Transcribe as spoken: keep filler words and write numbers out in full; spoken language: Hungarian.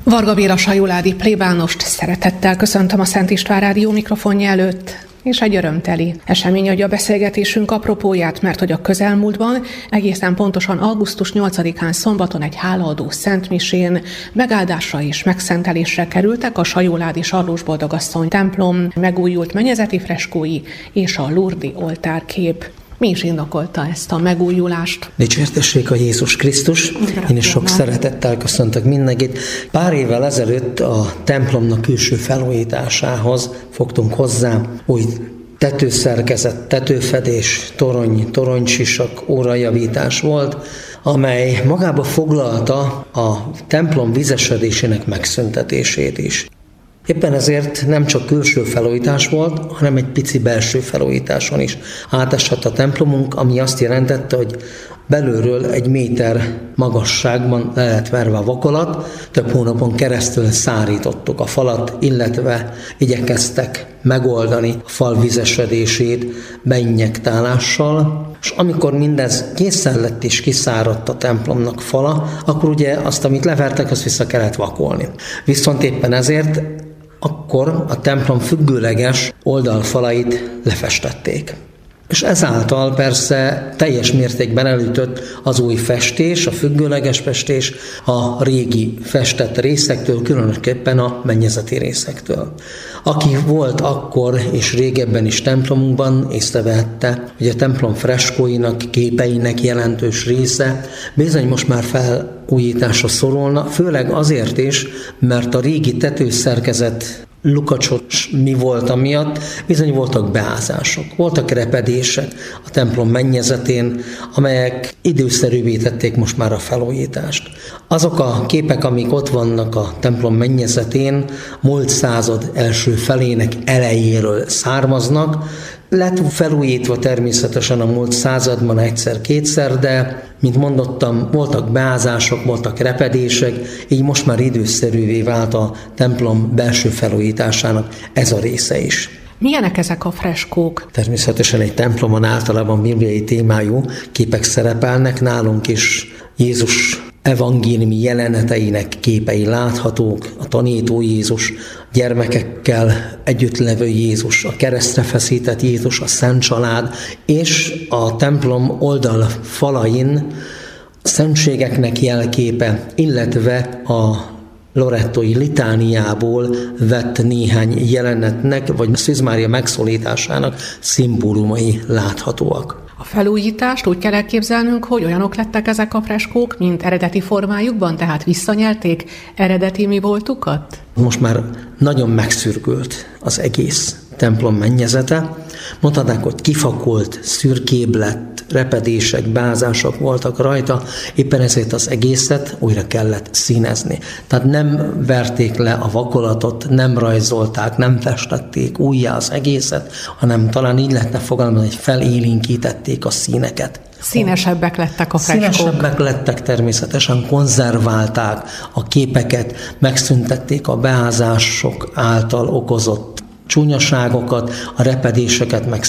Varga Béla sajuládi plébánost szeretettel köszöntöm a Szent István Rádió mikrofonja előtt, és egy örömteli esemény adja a beszélgetésünk apropóját, mert hogy a közelmúltban, egészen pontosan augusztus nyolcadikán szombaton egy hálaadó szentmisén megáldásra és megszentelésre kerültek a sajuládi Sarlós Boldogasszony templom megújult mennyezeti freskói és a lurdi oltárkép. Mi is indokolta ezt a megújulást? Dicsértessék a Jézus Krisztus! Gratulál. Én is sok szeretettel köszöntök mindenkit. Pár évvel ezelőtt a templomnak külső felújításához fogtunk hozzá új tetőszerkezet, tetőfedés, torony, toronysisak, órajavítás volt, amely magába foglalta a templom vizesedésének megszüntetését is. Éppen ezért nem csak külső felújítás volt, hanem egy pici belső felújításon is átesett a templomunk, ami azt jelentette, hogy belülről egy méter magasságban le lett verve a vakolat, több hónapon keresztül szárítottuk a falat, illetve igyekeztek megoldani a fal vizesedését beinjektálással, és amikor mindez készen lett és kiszáradt a templomnak fala, akkor ugye azt, amit levertek, azt vissza kellett vakolni. Viszont éppen ezért akkor a templom függőleges oldalfalait lefestették. És ezáltal persze teljes mértékben elütött az új festés, a függőleges festés a régi festett részektől, különösképpen a mennyezeti részektől. Aki volt akkor és régebben is templomunkban, észrevette, hogy a templom freskóinak, képeinek jelentős része bizony most már felújításra szorulna, főleg azért is, mert a régi tetőszerkezet lukacsos mi volt amiatt, bizony voltak beázások, voltak repedések a templom mennyezetén, amelyek időszerűvé tették most már a felújítást. Azok a képek, amik ott vannak a templom mennyezetén, múlt század első felének elejéről származnak, lett felújítva természetesen a múlt században egyszer-kétszer, de, mint mondottam, voltak beázások, voltak repedések, így most már időszerűvé vált a templom belső felújításának ez a része is. Milyenek ezek a freskók? Természetesen egy templomon általában bibliai témájú képek szerepelnek, nálunk is Jézus evangéliumi jeleneteinek képei láthatók, a tanító Jézus, gyermekekkel együtt levő Jézus, a keresztre feszített Jézus, a Szent Család, és a templom oldal falain a szentségeknek jelképe, illetve a lorettói litániából vett néhány jelenetnek, vagy Szűz Mária megszólításának szimbólumai láthatóak. A felújítást úgy kell elképzelnünk, hogy olyanok lettek ezek a freskók, mint eredeti formájukban, tehát visszanyerték eredeti mi voltukat? Most már nagyon megszürkült az egész templom mennyezete. Mondhatnánk, hogy kifakult, szürkébb lett, repedések, beázások voltak rajta, éppen ezért az egészet újra kellett színezni. Tehát nem verték le a vakolatot, nem rajzolták, nem festették újjá az egészet, hanem talán így lehetne fogalmazni, hogy felélénkítették a színeket. Színesebbek lettek a freskók. Színesebbek lettek természetesen, konzerválták a képeket, megszüntették a beázások által okozott csúnyaságokat, a repedéseket meg